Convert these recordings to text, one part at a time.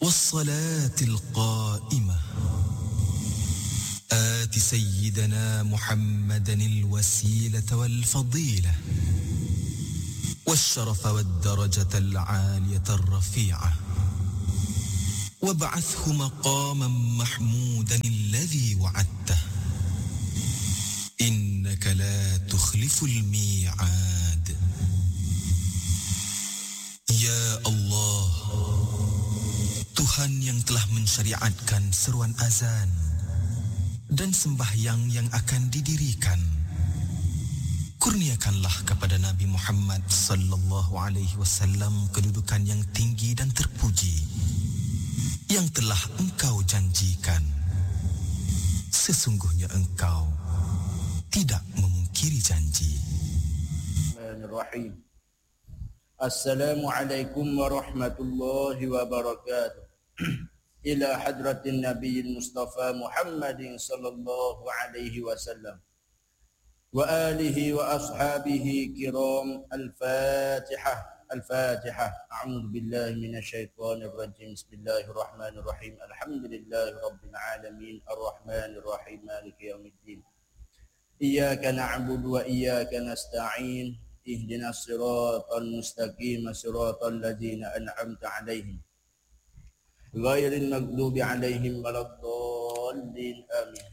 والصلاة القائمة آت سيدنا محمدا الوسيلة والفضيلة والشرف والدرجة العالية الرفيعة وابعثه مقاما محمودا الذي وعدته إنك لا تخلف الميعاد. Ya Allah, Tuhan yang telah mensyariatkan seruan azan dan sembahyang yang akan didirikan, kurniakanlah kepada Nabi Muhammad sallallahu alaihi wasallam kedudukan yang tinggi dan terpuji yang telah Engkau janjikan. Sesungguhnya Engkau tidak memungkiri janji. Bismillahirrahmanirrahim. Assalamualaikum warahmatullahi wabarakatuh. Ila hadratin Nabiyil Mustafa Muhammadin sallallahu alaihi wasallam wa alihi wa ashabihi kiram. Al-Fatihah. Al-Fatihah. A'udzu billahi minasyaitonir rajim. Bismillahirrahmanirrahim. Alhamdulillahi rabbil alamin arrahmanir rahim maliki yaumiddin. Iyyaka na'budu wa iyyaka nasta'in. Ihdinas siratal mustaqim siratal ladzina an'amta 'alaihim ghairil maghdubi 'alaihim waladdallin. Amin.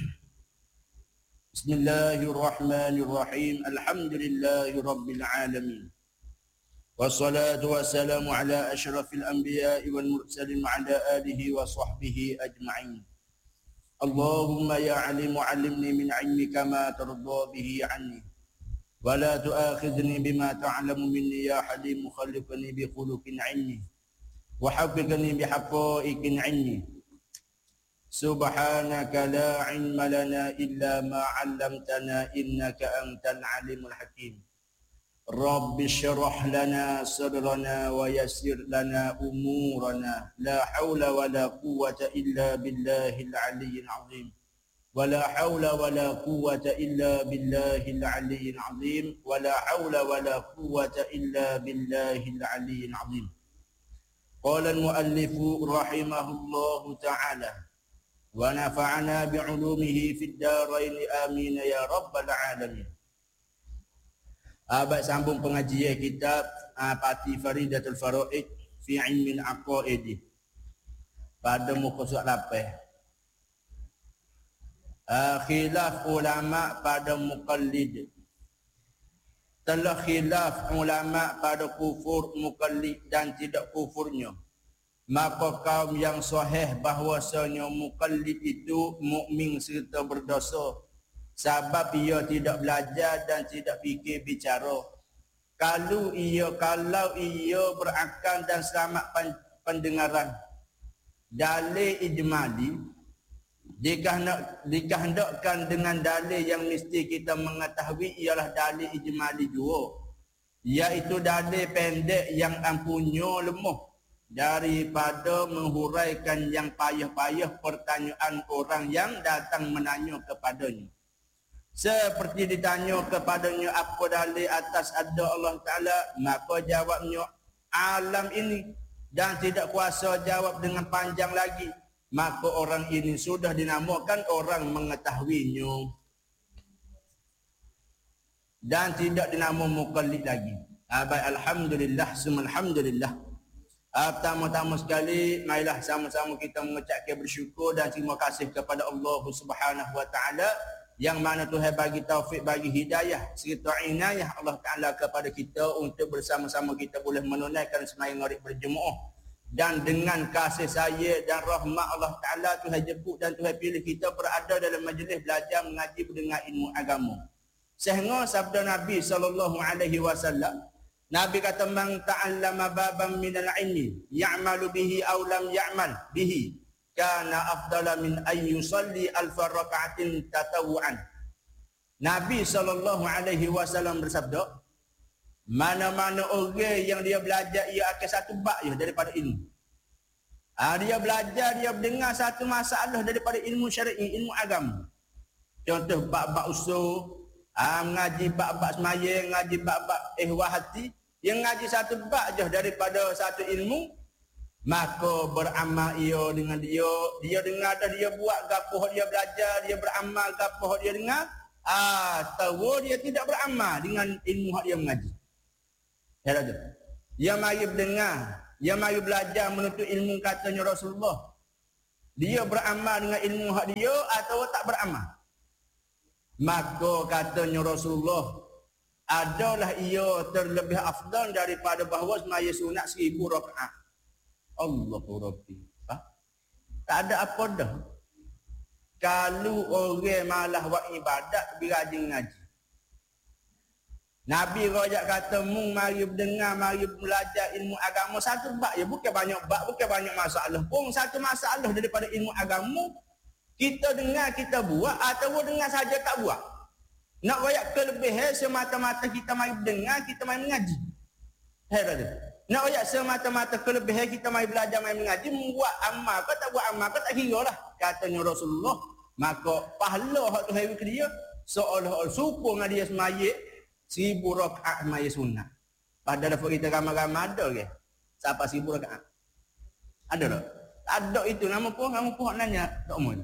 Bismillahirrahmanirrahim. Alhamdulillahi rabbil alamin. Wassalatu wassalamu ala asyrafil anbiya'i wal mursalin wa ala alihi wa sahbihi ajma'in. Allahumma ya 'alimu 'allimni min 'ilmika ma tarda bihi 'anni wa la tu'akhidhni bima ta'lamu minni ya halim. Khaliqni bi khuluqin 'ilmi wa hafidhni bi haqa'iqin 'ilmi. Subhanaka la 'ilma lana illa ma 'allamtana innaka antal 'alimul hakim. Rabbi shrah lana sadrana wa yassir lana umurana. La hawla wa la quwwata illa billahil 'aliyyil 'azim. ولا حول ولا قوة إلا بالله العلي العظيم. ولا حول ولا قوة إلا بالله العلي العظيم. قال المؤلف رحمه الله تعالى ونفعنا بعلومه في الدارين آمين يا رب العالمين. Abad sambung pengajian kitab Pati Faridatul Faraid fi Ilmil Aqaid pada muka surat 8. Khilaf ulama pada muqallid. Telah khilaf ulama pada kufur muqallid dan tidak kufurnya. Maka kaum yang sahih bahwasanya muqallid itu mukmin serta berdosa sebab ia tidak belajar dan tidak fikir bicara. Kalau ia berakal dan selamat pendengaran. Dalil ijmali dikehendakkan dengan dalil yang mesti kita mengetahui ialah dalil ijmali dua, iaitu dalil pendek yang ampunya lemah daripada menghuraikan yang payah-payah pertanyaan orang yang datang menanya kepadanya. Seperti ditanya kepadanya apa dalil atas ada Allah Ta'ala, maka jawabnya alam ini dan tidak kuasa jawab dengan panjang lagi, maka orang ini sudah dinamakan orang mengetahuinya dan tidak dinamakan muqallid lagi. Alhamdulillah, alhamdulillah. Pertama-tama sekali, marilah sama-sama kita mengucapkan bersyukur dan terima kasih kepada Allah Subhanahu wa taala yang mana Tuhan bagi taufik, bagi hidayah serta inayah Allah Taala kepada kita untuk bersama-sama kita boleh menunaikan sembahyang maghrib berjemaah. Dan dengan kasih sayang dan rahmat Allah Ta'ala, Tuhan jemput dan Tuhan pilih kita berada dalam majlis belajar mengaji mendengar ilmu agama. Sehingga sabda Nabi SAW, Nabi kata, man ta'allama baban minal ilmi ya'malu bihi aw lam ya'mal bihi kana afdala min an yusalli alfa raka'atin tatawu'an. Nabi SAW bersabda, mana-mana orang yang dia belajar ia akan satu bab je daripada ilmu. Dia belajar, dia dengar satu masalah daripada ilmu syar'i, ilmu agama. Contoh bab-bab usul, ngaji bab-bab semayang, ngaji bab-bab ihwah hati, yang ngaji satu bab je daripada satu ilmu, Maka beramal ia dengan dia. Dia dengar dah, dia buat gapo, dia belajar, dia beramal gapo dia dengar. Atau dia tidak beramal dengan ilmu hak dia mengaji. Ya tu. Dia mari dengar, dia mari belajar menuntut ilmu katanya Rasulullah. Dia beramal dengan ilmu hak dia atau tak beramal. Maka katanya Rasulullah, adalah ia terlebih afdal daripada bahawa semaya sunat 1000 rakaat. Allahu Rabbi. Tak ada apa dah. Kalau orang malah buat ibadat, lebih rajin ngaji. Nabi rojak kata, mung mari dengar, mari belajar ilmu agama. Satu bab je, bukan banyak bab, bukan banyak masalah. Pun satu masalah daripada ilmu agama, kita dengar, kita buat, atau dengar saja tak buat. Nak royak kelebihan semata-mata kita mari dengar, kita mari mengaji. Heran. Nak royak semata-mata kelebihan kita mari belajar, mari mengaji, membuat amal kau tak buat amal kau tak kira lah. Katanya Rasulullah, maka pahala hak Tuhan beri ke dia seolah-olah serupa dengan dia semaya 1000 rakaat semaya sunat. Padahal kita ramai-ramai ada ke? Siapa 1000 rakaat? Ada tak? Ada itu nama pun nanya tak mau.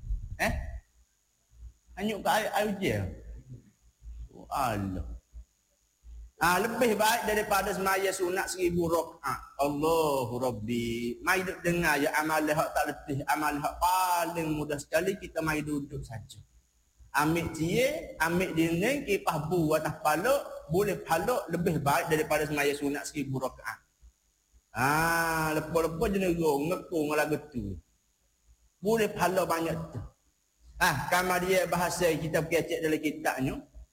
Hanyut ke air ujian. Allah. Lebih baik daripada semaya sunat 1000 rakaat. Allahu Rabbi. Mai duk dengar ya amal hak tak letih, amal hak paling mudah sekali kita mai duduk saja. Ambil cie, ambil dinding, kipas bu atas kepala, boleh pahala lebih baik daripada semaya sunat 1000 rakaat. Lepas-lepas je nerong, ngekung lagu tu. Boleh pahala banyak tu. Kamar dia bahasa kita pergi cek dalam kitabnya.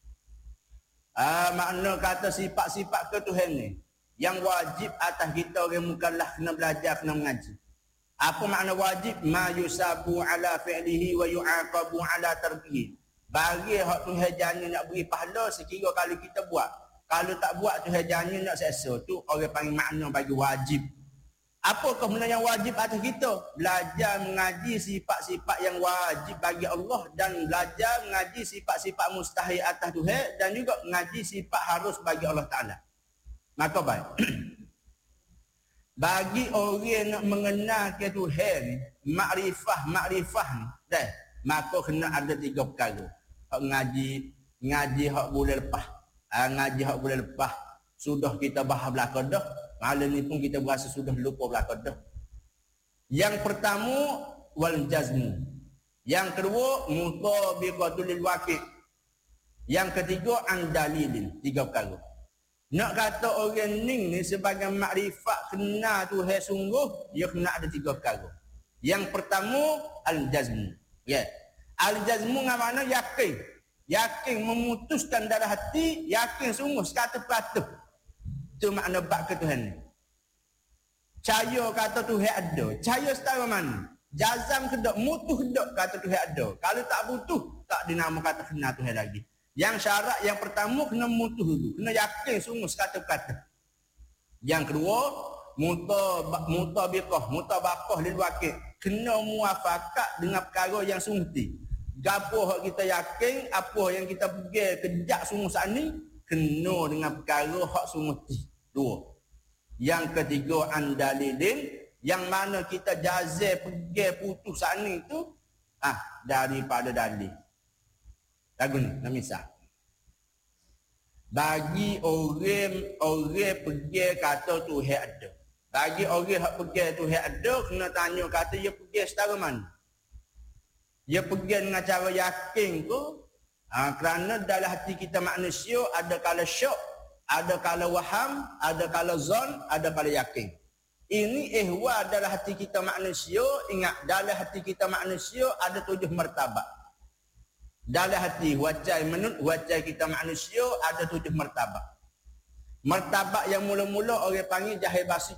Makna kata sifat-sifat ketuhan ni yang wajib atas kita orang mukallaf kena belajar, kena mengaji. Apa makna wajib? Ma yusabu ala fi'lihi wa yu'aqabu ala tarkihi. Bagi hak Tuhan janji nak beri pahala sekira kalau kita buat. Kalau tak buat Tuhan janji nak seksa. Tu orang panggil makna bagi wajib. Apakah benda yang wajib atas kita? Belajar mengaji sifat-sifat yang wajib bagi Allah dan belajar mengaji sifat-sifat mustahil atas Tuhan dan juga mengaji sifat harus bagi Allah Ta'ala. Maka baik. Bagi orang nak mengenal ke Tuhan, makrifah ni, maka kena ada 3 perkara. Hak ngaji hak boleh lepas. Ngaji hak boleh lepas. Sudah kita bahas belakang dah. Malam ni pun kita berasa sudah lupa belakang dah. Yang pertama, wal jazmu. Yang kedua, mutabiqatul lil waqi'. Yang ketiga, andalilin. 3 perkara. Nak kata orang ni sebagai makrifat kenal Tuhan sungguh, dia kena ada 3 perkara. Yang pertama, al-jazmu. Al-jazmu dengan makna yakin. Yakin memutuskan dalam hati, yakin sungguh 100%. Itu makna bab ke Tuhan ni. Caya kata Tuhan ada. Caya setara mana? Jazam ke tak? Mutuh ke tak kata Tuhan ada. Kalau tak butuh, tak dinama kata kenal Tuhan lagi. Yang syarat yang pertama kena mutuh dulu. Kena yakin sungguh 100%. Yang kedua, mutabaqah lil waqi'. Kena muafakat dengan perkara yang sungguh. Gapo hak kita yakin, apa yang kita pergi kejak sungguh saat ni, kena dengan perkara hak sungguh. 2. Yang ketiga, andalilin, yang mana kita jazai pergi putus saat ni tu daripada dalil. Lagu ni, nak misal. Bagi orang pergi kata Tuhan ada. Bagi orang yang pergi Tuhan ada, kena tanya kata dia pergi setara mana. Dia pergi dengan cara yakin ke? Kerana dalam hati kita manusia ada kala syok, ada kala waham, ada kala zon, ada kala yakin. Ini ihwal dalam hati kita manusia. Ingat, dalam hati kita manusia ada 7 martabat. Dalam hati wajah kita manusia ada 7 martabat. Martabat yang mula-mula orang panggil jahil basi.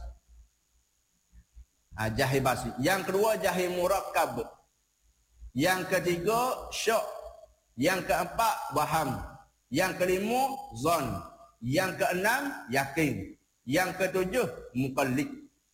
Jahil basi. Yang kedua jahil murakkab. Yang ketiga syok. Yang keempat waham. Yang kelima zon. Yang keenam yakin. Yang ketujuh muqallid.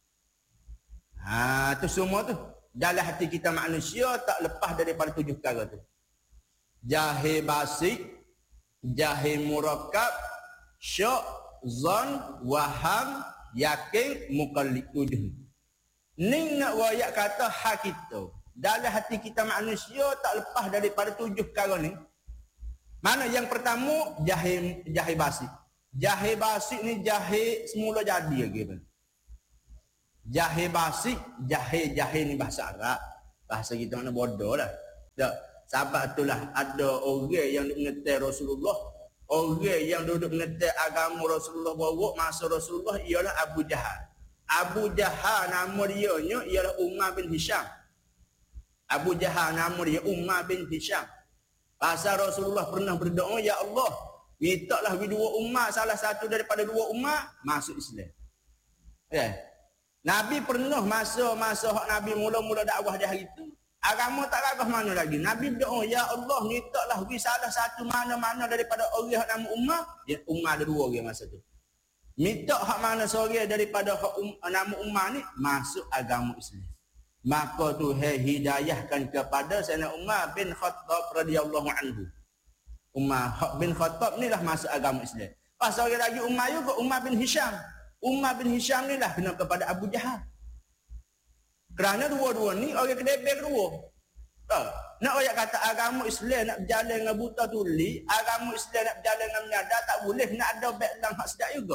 Tu semua tu dalam hati kita manusia tak lepas daripada 7 perkara tu. Jahil basik, jahil murakkab, syok, zon, waham, yakin, muqallid. 7. Ni nak royak kata hak kita. Dalam hati kita manusia tak lepas daripada 7 perkara ni. Mana yang pertama, jahil basi. Jahil basi ni jahil semula jadi lagi. Jahil basi, jahil ni bahasa Arab. Bahasa kita mana bodoh lah. Tak. Sebab itulah ada orang yang mengetai Rasulullah. Orang yang duduk mengetai agama Rasulullah bawa masa Rasulullah ialah Abu Jahal. Abu Jahal nama dia ialah Umar bin Hisham. Abu Jahal nama dia Umar bin Hisham. Pasal Rasulullah pernah berdoa, ya Allah, mintalah dua Umar, salah satu daripada dua Umar masuk Islam. Ya. Nabi pernah masa hak Nabi mula-mula dakwah dia hari itu. Agama tak gagah mana lagi. Nabi berdoa, ya Allah, mintalah salah satu mana-mana daripada orang yang nama Umar. Ya, Umar ada 2 orang masa tu. Minta hak mana seorang daripada hak nama Umar ni masuk agama Islam. Maka Tuhan hidayahkan kepada Sayyidina Umar bin Khattab radhiyallahu anhu. Umar bin Khattab ni lah masuk agama Islam. Pas seorang lagi Umar juga, Umar bin Hisham. Umar bin Hisham ni lah kena kepada Abu Jahal. Kerana dua-dua ni orang kedebel kedua. Nak orang kata agama Islam nak berjalan dengan buta tuli, agama Islam nak berjalan dengan menyadar, tak boleh, nak ada background hak sedap juga.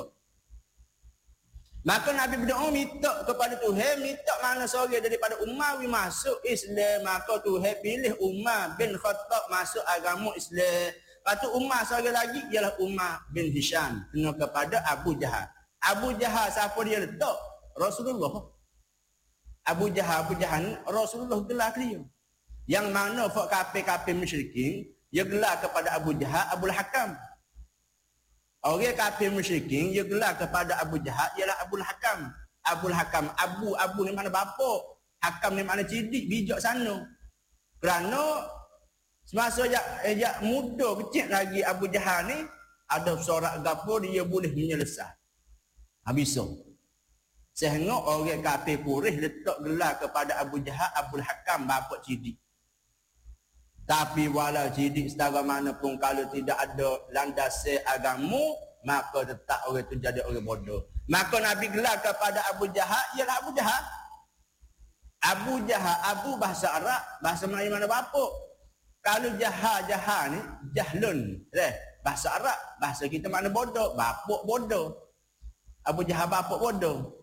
Maka Nabi berdoa minta kepada Tuhan, minta mana seorang daripada Umawi masuk Islam. Maka Tuhan pilih Umar bin Khattab masuk agama Islam. Lepas tu Umar seorang lagi ialah Umar bin Hisham kena kepada Abu Jahal. Abu Jahal siapa dia letak? Rasulullah. Abu Jahal Rasulullah gelar dia. Yang mana fak kafir-kafir musyrikin, dia gelar kepada Abu Jahal Abul Hakam. Orang kafir musyrikin dia gelar kepada Abu Jahal ialah Abul Hakam. Abul Hakam, Abu ni mana bapa, Hakam ni mana cidik, bijak sana. Kerana semasa jak muda kecil lagi Abu Jahal ni ada sorak gapo dia boleh menyelesai. Habis sehingga orang kafir Quraisy letak gelar kepada Abu Jahal Abul Hakam, bapa cidik. Tapi walau cidik setara mana pun kalau tidak ada landasan agama, maka tetap orang itu jadi orang bodoh. Maka Nabi gelar kepada Abu Jahal ialah Abu Jahal. Abu Jahal, Abu bahasa Arab, bahasa Melayu mana bapa. Kalau Jahal ni jahlun, bahasa Arab, bahasa kita mana bodoh, bapa bodoh. Abu Jahal bapa bodoh.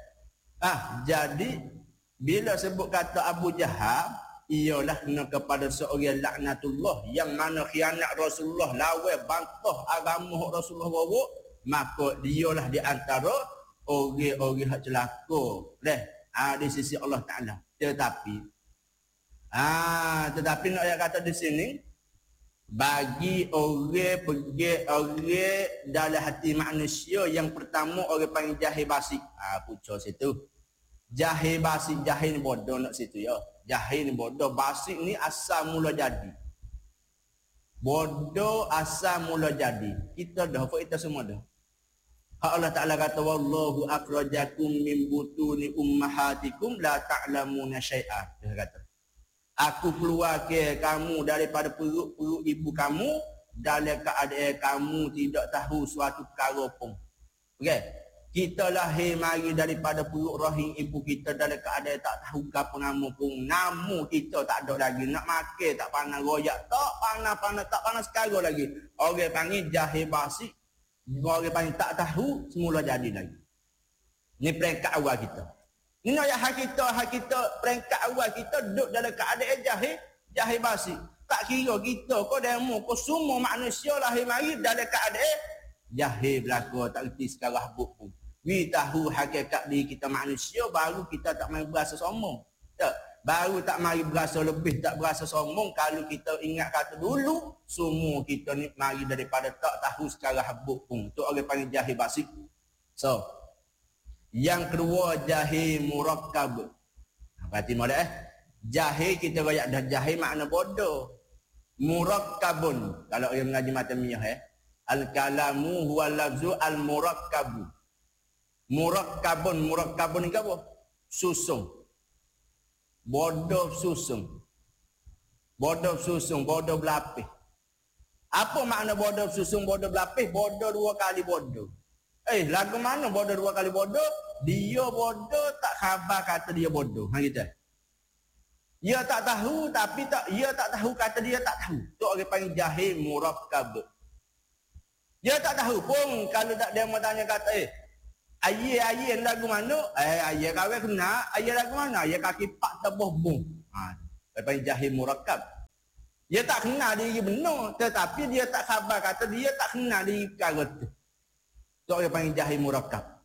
Jadi bila sebut kata Abu Jahal ialah kena kepada seorang laknatullah yang mana khianat Rasulullah, lawan bantah agama Rasulullah bawa, maka dialah di antara orang-orang hak celaka di sisi Allah Taala. Tetapi nak ayat kata di sini, bagi orang dalam hati manusia yang pertama orang panggil jahil basi. Pucuk situ. Jahil basi, jahil ni bodoh nak situ ya. Jahil ni bodoh, basi ni asal mula jadi. Bodoh asal mula jadi. Kita dah, kita semua dah. Allah Ta'ala kata, wallahu akhrajakum min butuni ummahatikum la ta'lamuna syai'ah. Dia kata, aku keluarkan kamu daripada perut ibu kamu dalam keadaan kamu tidak tahu suatu perkara pun. Okey. Kita lahir mari daripada perut rahim ibu kita dalam keadaan tak tahu apa nama pun. Nama kita tak ada lagi. Nak makan tak pandang royak, tak pandang sekarang lagi. Orang panggil jahil basi. Orang panggil tak tahu, semula jadi lagi. Ini peringkat awal kita. Ini ayat hak kita peringkat awal kita duduk dalam keadaan jahil basi. Tak kira kita, kau demo, kau semua manusia lahir mari dalam keadaan jahil berlaku, tak reti sekarang habuk pun. We tahu hakikat diri kita manusia, baru kita tak main berasa sombong. Tak? Baru tak mari berasa lebih, tak berasa sombong. Kalau kita ingat kata dulu, semua kita ni mari daripada tak tahu sekarang habuk pun. Itu orang panggil jahil basi. So, yang kedua jahil murakkab. Berarti mana jahil kita royak dah, jahil makna bodoh. Murakkabun. Kalau orang mengaji matamiyah al-kalamu huwa lafzu al-murakkabu. Murakkabun ni apa? Susung. Bodoh susung. Bodoh berlapis. Apa makna bodoh susung, bodoh berlapis? Bodoh 2 kali bodoh. Lagu mana bodoh 2 kali bodoh? Dia bodoh tak khabar kata dia bodoh. Gitu. Dia tak tahu tapi dia tak tahu kata dia tak tahu. Tu orang panggil jahil murakkab. Dia tak tahu pun kalau tak dia mau tanya kata ayah lagu mana? Ayah kawin kena, ayah lagu mana? Ayah kaki pak tebuh bung. Orang panggil jahil murakkab. Dia tak kenal diri benar, tetapi dia tak khabar kata dia tak kenal diri perkara tu. Tu orang panggil jahil murakkab.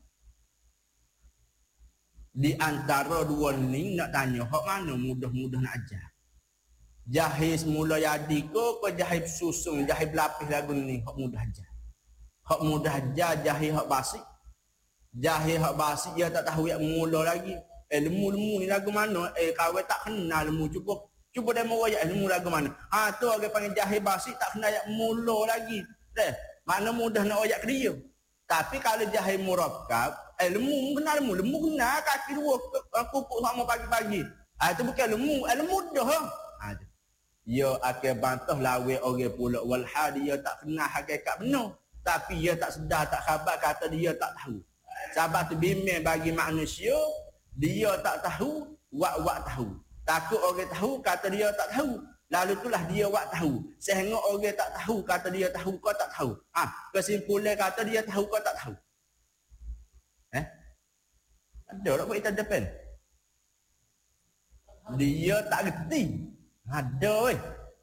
Di antara dua ni nak tanya hak mana mudah-mudah nak ajar. Jahil semula jadi ke jahil susun, jahil berlapis lagu ni hak mudah ajar. Hak mudah ajar jahil hak basic. Jahil hak basic dia tak tahu yang mula lagi. Lemu-lemu ni lagu mana? Kawan tak kenal lemu, cuba demo royak lemu lagu mana. Tu orang panggil jahil basic tak kenal yang mula lagi. Mana mudah nak royak ke dia. Tapi kalau jahil murakkab, lemu kena kaki dua pupuk sama pagi-pagi. Itu bukan lemu dah. Dia akan bantah lawan orang pula walhal dia tak kenal hakikat benar. Tapi dia tak sedar, tak khabar kata dia tak tahu. Sebab tu bimbing bagi manusia, dia tak tahu, wak tahu. Takut orang tahu kata dia tak tahu. Lalu itulah dia buat tahu. Sehingga orang tak tahu kata dia tahu, kau tak tahu. Kesimpulan kata dia tahu, kau tak tahu. Ada tak buat kita depan? Dia tak reti. Ada weh.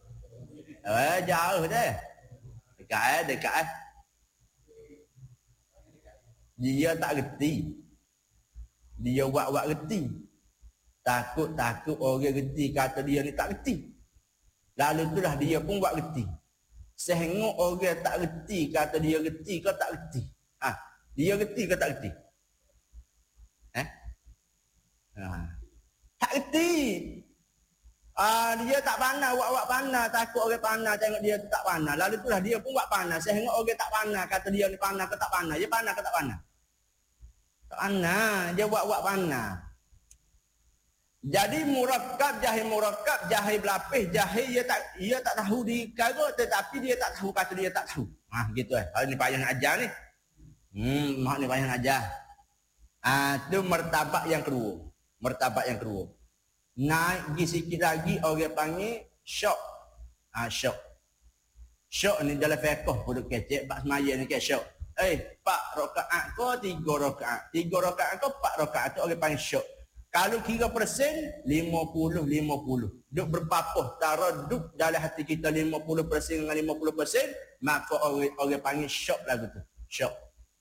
Jauh dah. Dekat. Dia tak reti. Dia buat reti. Takut orang reti kata dia ni tak reti. Lalu itulah dia pun buat reti. Sehingga orang tak reti kata dia reti ke tak reti. Dia reti ke tak reti? Tak reti. Dia tak pandai, buat pandai. Takut orang pandai tengok dia tak pandai. Lalu itulah dia pun buat pandai. Sehingga orang tak pandai kata dia ni pandai ke tak pandai. Dia pandai ke tak pandai? Tak pandai. Dia buat pandai. Jadi murakkab, jahil berlapis, jahil dia tak tahu di kara tetapi dia tak tahu kata dia tak tahu. Gitu Kalau ni payah nak ajar ni. Mak ni payah nak ajar. Tu martabat yang kedua. Naik pergi sikit lagi orang panggil syok. Syok ni dalam fiqh pun kecek bab semaya ni ke syok. 4 rakaat ke 3 rakaat. 3 rakaat ke 4 rakaat tu orang panggil syok. Kalau kira persen, 50-50. Duk berpapuh, taraduk dalam hati kita 50% dengan 50%, maka orang panggil syok lagu tu. Syok.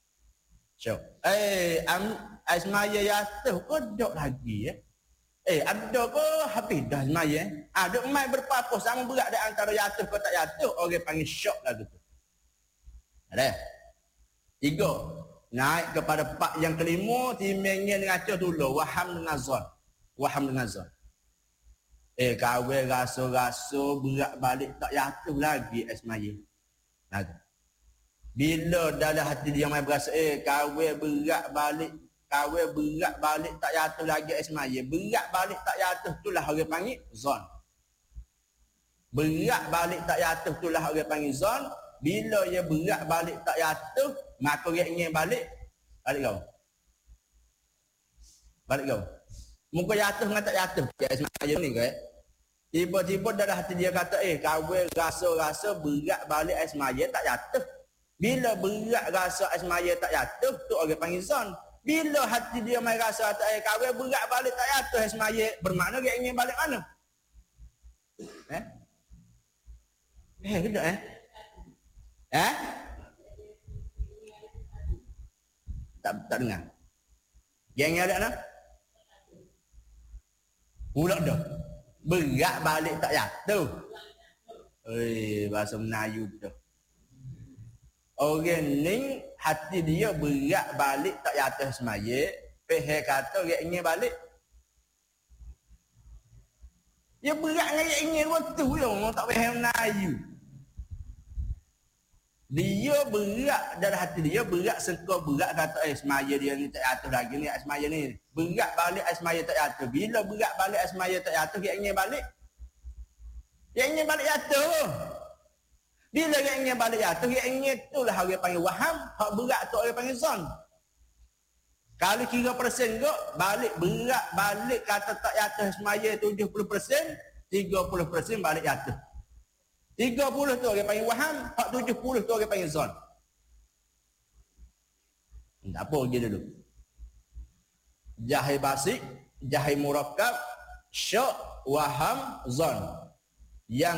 Semaya yatuh ke dok lagi ada ke habis dah semaya. Duk mai berpapuh sama berat di antara yatuh ke tak yatuh, orang panggil syok lagu tu. Ada? 3. Naik kepada pak yang kelima, timingnya dengan acah dulu. Waham dengan zon. Kawin rasa-rasa berat balik tak jatuh lagi esmaya. Bila dalam hati dia main berasa, kawin berat balik tak jatuh lagi esmaya. Berat balik tak jatuh itulah orang panggil zon. Berat balik tak jatuh itulah orang panggil zon. Bila dia berat balik tak jatuh, maka dia ingin balik kau. Muka jatuh dengan tak jatuh. Semaya ni ke? Tiba-tiba dalam hati dia kata, kawin rasa-rasa berat balik semaya tak jatuh. Bila berat rasa semaya tak jatuh, tu orang panggil zon. Bila hati dia main rasa kawin berat balik tak jatuh semaya, bermakna dia ingin balik mana? Kedok Tak dengar. Yang ada nak? Pulak dah. Berat balik tak jatuh. Bahasa Melayu dah. Orang ni hati dia berat balik tak jatuh semaya, pihak kata dia ingin balik. Dia berat dengan dia ingin waktu je, orang tak faham Melayu. Dia berat dalam hati dia, berat sengkau berat kata semaya dia ni tak jatuh lagi ni, semaya ni. Berat balik semaya tak jatuh. Bila berat balik semaya tak jatuh, dia ingin balik. Dia ingin balik jatuh. Bila dia ingin balik jatuh, dia ingin itulah orang panggil waham, hak berat tu orang panggil zon. Kalau kira persen ke, balik berat balik kata tak atas semaya 70%, 30% balik atas. 30 tu orang panggil waham, 70 tu orang panggil zon. Tak apa pergi dulu. Jahil basik, jahil murakkab, syak, waham, zon. Yang